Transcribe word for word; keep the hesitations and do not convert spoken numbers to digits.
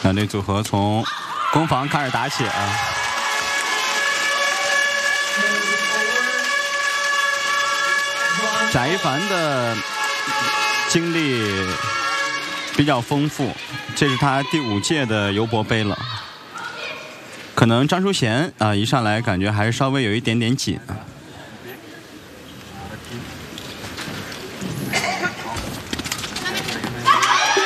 两队组合从攻防开始打起啊。翟一凡的经历比较丰富，这是他第五届的尤伯杯了。可能张淑贤啊，一上来感觉还是稍微有一点点紧。